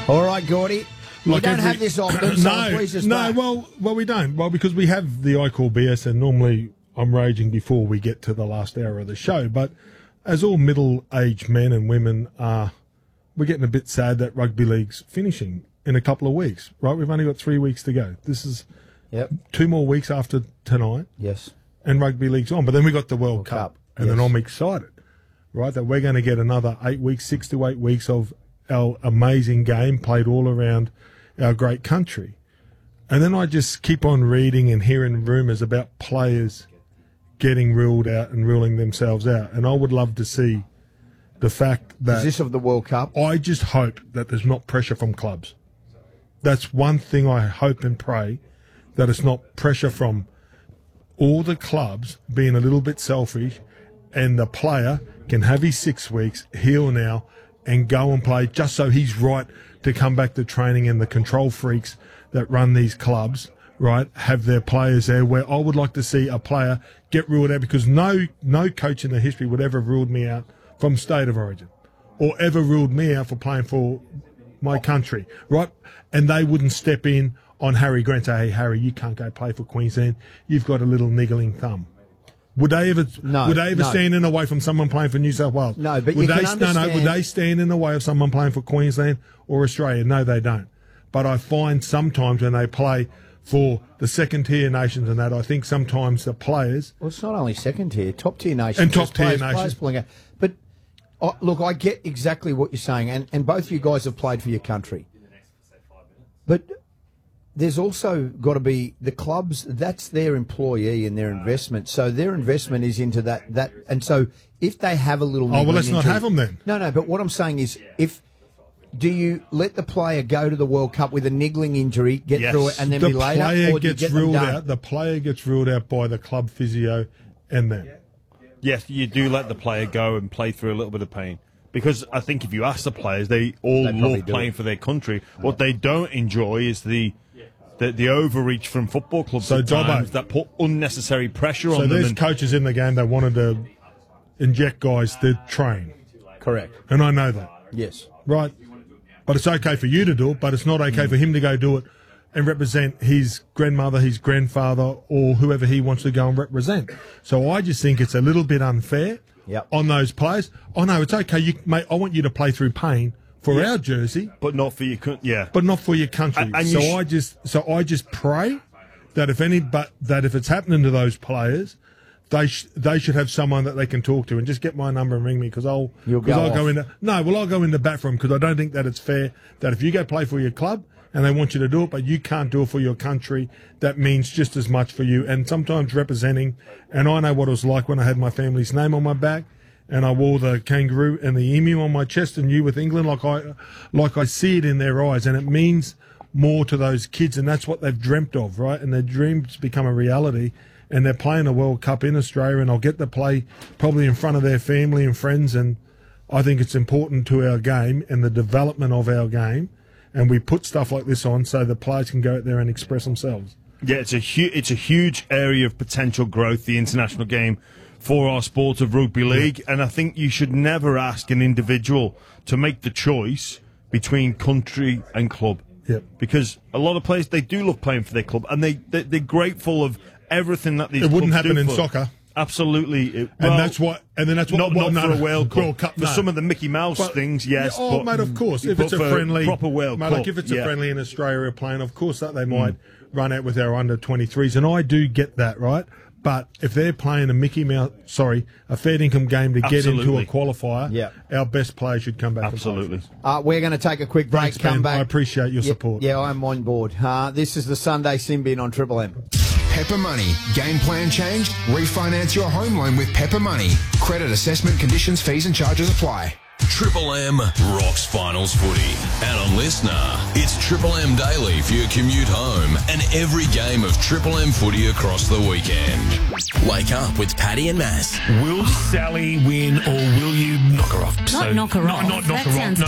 All right, Gordy. We don't have this often, so please just back. Well, we don't. Well, because we have the I Call BS, and normally I'm raging before we get to the last hour of the show. But as all middle-aged men and women are, we're getting a bit sad that rugby league's finishing in a couple of weeks, right? We've only got 3 weeks to go. This is 2 more weeks after tonight. Yes. And rugby league's on. But then we got the World Cup. And then I'm excited, right, that we're going to get another 8 weeks, 6 to 8 weeks of our amazing game played all around our great country. And then I just keep on reading and hearing rumours about players getting ruled out and ruling themselves out. And I would love to see the fact that... Is this of the World Cup? I just hope that there's not pressure from clubs. That's one thing I hope and pray, that it's not pressure from all the clubs being a little bit selfish, and the player can have his 6 weeks, heal now, and go and play just so he's right to come back to training, and the control freaks that run these clubs, right, have their players there, where I would like to see a player get ruled out, because no coach in the history would ever have ruled me out from state of origin or ever ruled me out for playing for my country, right? And they wouldn't step in on Harry Grant and say, hey, Harry, you can't go play for Queensland. You've got a little niggling thumb. Would they ever stand in the way from someone playing for New South Wales? No, but you can understand. Would they stand in the way of someone playing for Queensland or Australia? No, they don't. But I find sometimes when they play for the second-tier nations and that, I think sometimes the players... Well, it's not only second-tier, top-tier nations. And top-tier nations. Players pulling out. But, look, I get exactly what you're saying, and both of you guys have played for your country. But... there's also got to be the clubs, that's their employee and their investment. So their investment is into that. And so if they have a little... Oh, well, let's not have them then. No, but what I'm saying is, do you let the player go to the World Cup with a niggling injury, get through it, and then be later? Or do you get them done? The player gets ruled out by the club physio and them. Yes, you do let the player go and play through a little bit of pain. Because I think if you ask the players, they all love playing for their country. What they don't enjoy is the overreach from football clubs at times that put unnecessary pressure on them. So there's coaches in the game that wanted to inject guys to train. Correct. And I know that. Yes. Right. But it's okay for you to do it, but it's not okay for him to go do it and represent his grandmother, his grandfather, or whoever he wants to go and represent. So I just think it's a little bit unfair on those players. Oh, no, it's okay, mate, I want you to play through pain for our jersey, but not for your but not for your country. So I just pray that if it's happening to those players, they should have someone that they can talk to, and just get my number and ring me, because I'll go into bat for them, because I don't think that it's fair that if you go play for your club and they want you to do it, but you can't do it for your country, that means just as much for you. And sometimes representing, and I know what it was like when I had my family's name on my back, and I wore the kangaroo and the emu on my chest, and you with England, like I see it in their eyes, and it means more to those kids, and that's what they've dreamt of, right? And their dreams become a reality, and they're playing a World Cup in Australia, and I'll get to play probably in front of their family and friends, and I think it's important to our game and the development of our game, and we put stuff like this on so the players can go out there and express themselves. Yeah, it's a huge area of potential growth, the international game, for our sport of rugby league, and I think you should never ask an individual to make the choice between country and club. Yep. Because a lot of players, they do love playing for their club, and they're grateful of everything that these clubs do. It wouldn't happen in soccer. Absolutely. And that's what not for a World Cup. For some of the Mickey Mouse things, yes. Oh, mate, of course. If it's a friendly, proper World Cup, like if it's a friendly in Australia playing, of course that they might run out with our under-23s, and I do get that, right? But if they're playing a fair income game to get into a qualifier, our best players should come back. Absolutely. We're going to take a quick break. Thanks, come back. I appreciate your support. Yeah, I'm on board. This is the Sunday Symbian on Triple M. Pepper Money. Game plan changed? Refinance your home loan with Pepper Money. Credit assessment, conditions, fees and charges apply. Triple M rocks finals footy. And on Listener, it's Triple M Daily for your commute home and every game of Triple M footy across the weekend. Wake up with Paddy and Mass. Will Sally win or will you knock her off? Not knock her off. Not knock her off.